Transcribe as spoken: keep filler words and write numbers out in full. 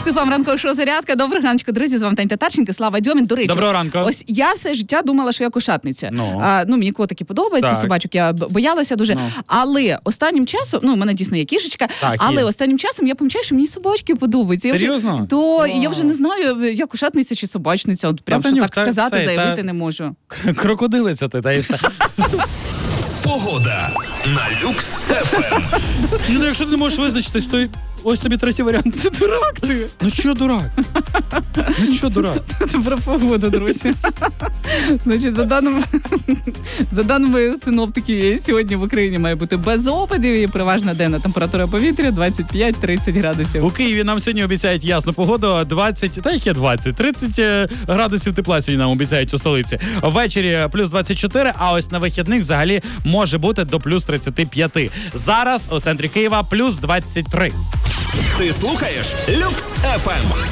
Люкс еф ем, ранкова шоу «Зарядка». Доброго раночку, друзі, з вами Таня Татарченко, Слава Дьомін. До речі, доброго ранку. Ось я все життя думала, що я кошатниця. Ну, а, ну мені котики подобаються, так. собачок я боялася дуже. Ну. Але останнім часом, ну, у мене дійсно є кішечка, Так, але є. останнім часом я помічаю, що мені собачки подобаються. Я Серйозно? Вже, то, і я вже не знаю, я кошатниця чи собачниця, от прям Та, що Танюк, так та сказати, це, заявити та- не можу. Крокодилиця ти, та і все. Погода на Люкс еф ем. Ну, якщо ти не можеш визначитись, то ось тобі третій варіант. Ти дурак ти. Ну чого дурак? Ну чого дурак? Це про погоду, друзі. Значить, за даними, за даними синоптиків, сьогодні в Україні має бути без опадів і переважна денна температура повітря двадцять п'ять тридцять градусів. У Києві нам сьогодні обіцяють ясну погоду, двадцять, та яке двадцять, тридцять градусів тепла сьогодні нам обіцяють у столиці. Ввечері плюс двадцять чотири, а ось на вихідних взагалі може бути до плюс тридцять п'ять. Зараз у центрі Києва плюс двадцять три. Ти слухаєш Люкс еф ем.